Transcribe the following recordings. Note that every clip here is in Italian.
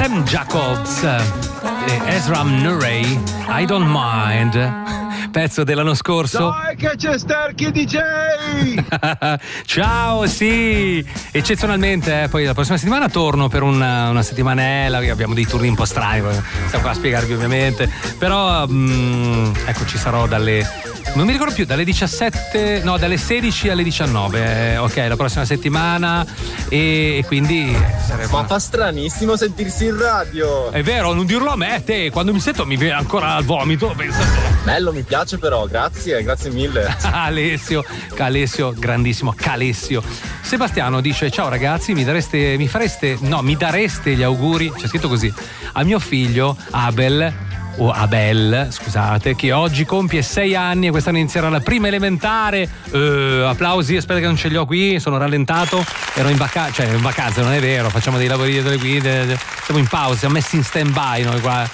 Sam Jacobs e Esram Nurey, I Don't Mind, pezzo dell'anno scorso. Dai che c'è Sterky DJ! Ciao, sì, eccezionalmente, poi la prossima settimana torno per una settimanella, abbiamo dei turni un po' strani, stiamo qua a spiegarvi ovviamente, però ecco, ci sarò non mi ricordo più, dalle 16 alle 19, ok, la prossima settimana, e quindi saremo... Ma fa stranissimo sentirsi in radio. È vero, non dirlo a me, te, quando mi sento mi viene ancora al vomito, pensate. Bello, mi piace però, grazie mille. Alessio, grandissimo Calessio. Sebastiano dice: ciao ragazzi, mi dareste gli auguri, c'è scritto così, a mio figlio Abel, scusate, che oggi compie 6 anni e quest'anno inizierà la prima elementare. Applausi, aspetta che non ce li ho qui, sono rallentato, ero in vacanza, non è vero, facciamo dei lavori dietro le guide, siamo in pausa, siamo messi in stand by noi qua.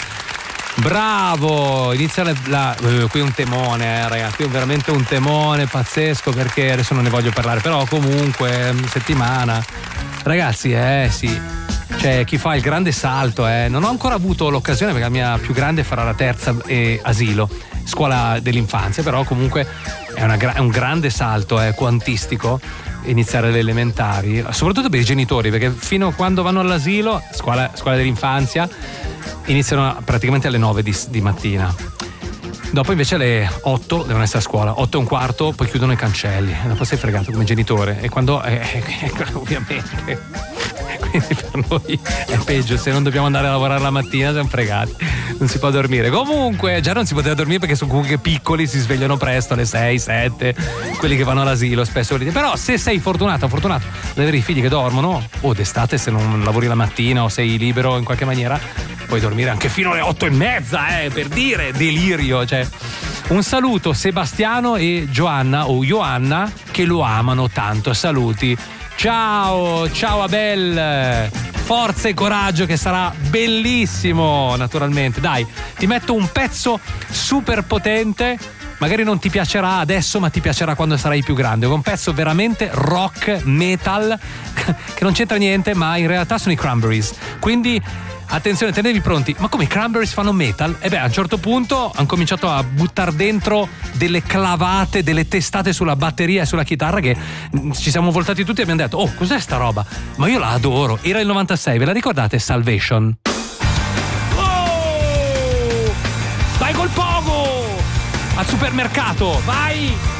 Bravo, inizia qui è un temone, ragazzi, qui è veramente un temone pazzesco, perché adesso non ne voglio parlare, però comunque settimana, ragazzi, sì. Cioè, chi fa il grande salto, non ho ancora avuto l'occasione, perché la mia più grande farà la terza asilo, scuola dell'infanzia, però comunque è un grande salto quantistico iniziare le elementari, soprattutto per i genitori, perché fino a quando vanno all'asilo, scuola dell'infanzia, iniziano praticamente alle 9 di mattina. Dopo invece alle 8 devono essere a scuola, 8:15, poi chiudono i cancelli, dopo sei fregato come genitore, e quando ovviamente quindi per noi è peggio, se non dobbiamo andare a lavorare la mattina siamo fregati, non si può dormire. Comunque già non si poteva dormire perché sono comunque piccoli, si svegliano presto alle 6, 7, quelli che vanno all'asilo spesso, però se sei fortunato ad avere i figli che dormono, o d'estate se non lavori la mattina o sei libero in qualche maniera, puoi dormire anche fino alle 8:30, per dire, delirio, cioè. Un saluto Sebastiano e Joanna che lo amano tanto, saluti. Ciao Abel, forza e coraggio che sarà bellissimo, naturalmente. Dai, ti metto un pezzo super potente, magari non ti piacerà adesso ma ti piacerà quando sarai più grande, un pezzo veramente rock metal che non c'entra niente, ma in realtà sono i Cranberries, quindi attenzione, tenevi pronti. Ma come i Cranberries fanno metal? A un certo punto hanno cominciato a buttare dentro delle clavate, delle testate sulla batteria e sulla chitarra, che ci siamo voltati tutti e abbiamo detto: oh, cos'è sta roba? Ma io la adoro. Era il 96, ve la ricordate? Salvation. Oh! Vai col pogo! Al supermercato, vai!